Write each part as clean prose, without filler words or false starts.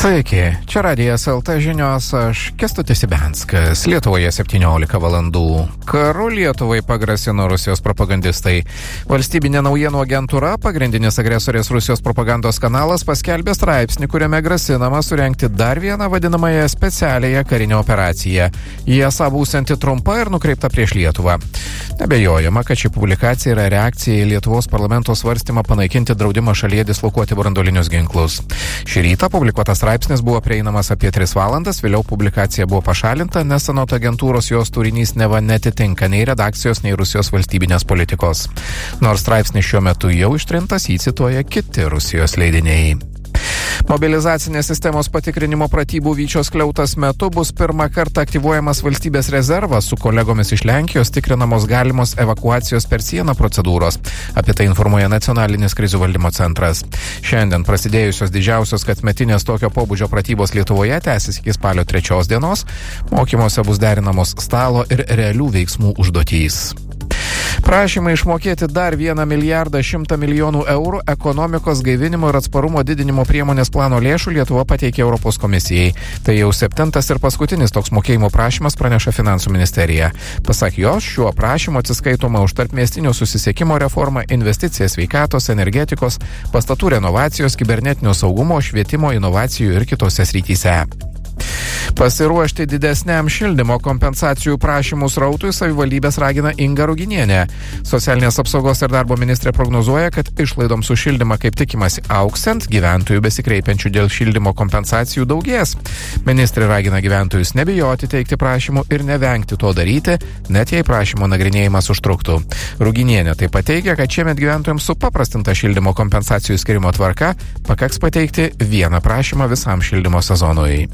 Sveiki, čia Radijas LT žinios, aš Kęstutis Ibenskas. Lietuvoje 17 valandų. Karu Lietuvai pagrasino Rusijos propagandistai. Valstybinė naujienų agentūra, pagrindinis agresorės Rusijos propagandos kanalas, paskelbė straipsnį, kuriame grasinama surengti dar vieną vadinamąją specialiąją karinę operaciją. Jie esą būsianti trumpa ir nukreipta prieš Lietuvą. Nebejojama, kad ši publikacija yra reakcija į Lietuvos parlamento svarstymą panaikinti draudimą šalyje dislokuoti branduolinius ginklus. Šį rytą publikuotas straipsnis buvo prieinamas apie 3 valandas, vėliau publikacija buvo pašalinta, nes anot agentūros jos turinys neva netitinka nei redakcijos, nei Rusijos valstybinės politikos. Nors straipsnis šiuo metu jau ištrintas, jį cituoja kiti Rusijos leidiniai. Mobilizacinės sistemos patikrinimo pratybų Vyčio skliautas metu bus pirmą kartą aktyvuojamas valstybės rezervas, su kolegomis iš Lenkijos tikrinamos galimos evakuacijos per sieną procedūros. Apie tai informuoja Nacionalinis krizių valdymo centras. Šiandien prasidėjusios didžiausios kasmetinės tokio pobūdžio pratybos Lietuvoje tęsis iki spalio 3 dienos. Mokymuose bus derinamos stalo ir realių veiksmų užduotys. Prašymai išmokėti dar 1 milijardą 100 milijonų eurų ekonomikos gaivinimo ir atsparumo didinimo priemonės plano lėšų Lietuva pateikė Europos komisijai. Tai jau 7. ir paskutinis toks mokėjimo prašymas, praneša Finansų ministerija. Pasak jos, šiuo prašymu atsiskaitoma už tarpmiestinio susisiekimo reformą, investicijas sveikatos, energetikos, pastatų renovacijos, kibernetinio saugumo, švietimo, inovacijų ir kitose srityse. Pasiruošti didesniam šildymo kompensacijų prašymų srautui savivaldybės ragina Inga Ruginienė. Socialinės apsaugos ir darbo ministrė prognozuoja, kad išlaidoms už šildymą kaip tikimasi auksant, gyventojų besikreipiančių dėl šildymo kompensacijų daugės. Ministrė ragina gyventojus nebijoti teikti prašymų ir nevengti to daryti, net jei prašymo nagrinėjimas užtruktų. Ruginienė taip pat teigia, kad šiemet gyventojams supaprastinta šildymo kompensacijų skirimo tvarka pakaks pateikti vieną prašymą visam šildymo sezonui.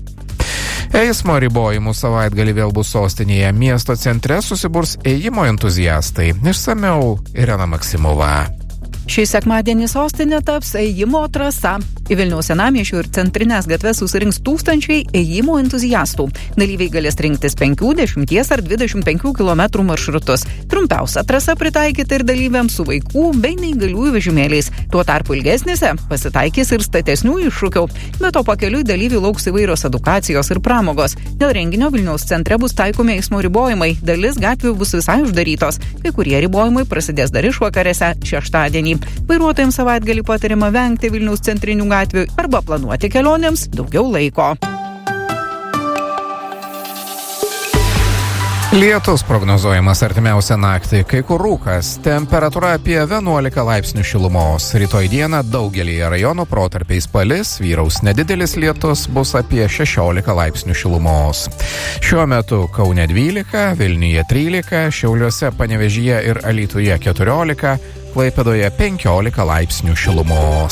Eismo ribojimų savaitgalį vėl bus sostinėje. Miesto centre susiburs ėjimo entuziastai. Išsamiau Irena Maksimova. Šį sekmadienį sostinė taps ėjimo trasa. Į Vilniaus senamiesčio ir centrinės gatves susirinks tūkstančiai ėjimo entuziastų. Dalyviai galės rinktis 5, 10 ar 25 km maršrutus. Trumpiausia trasa pritaikyta ir dalyviams su vaikų bei neįgaliųjų vežimėliais. Tuo tarpu ilgesnėse pasitaikys ir statesnių iššūkių. Be to pakeliui dalyvių lauks įvairios edukacijos ir pramogos. Dėl renginio Vilniaus centre bus taikomi eismo ribojimai. Dalis gatvių bus visai uždarytos. Kai kurie ribojimai prasidės dar išvakarėse šeštadienį. Vairuotojams savaitgalį patariama vengti Vilniaus centrinių gatvių arba planuoti kelionėms daugiau laiko. Lietus prognozuojamas artimiausią naktį, kai kur rūkas, temperatūra apie 11 laipsnių šilumos. Rytoj dieną daugelyje rajonų protarpiais palis, vyraus nedidelis lietus, bus apie 16 laipsnių šilumos. Šiuo metu Kaune 12, Vilniuje 13, Šiauliuose, Panevėžyje ir Alytuje 14, Klaipėdoje 15 laipsnių šilumos.